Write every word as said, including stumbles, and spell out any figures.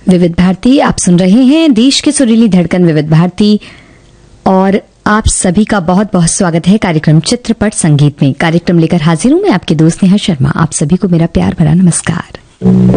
विविध भारती आप सुन रहे हैं, देश की सुरीली धड़कन विविध भारती, और आप सभी का बहुत बहुत स्वागत है कार्यक्रम चित्रपट संगीत में। कार्यक्रम लेकर हाजिर हूं मैं आपकी दोस्त नेहा शर्मा। आप सभी को मेरा प्यार भरा नमस्कार।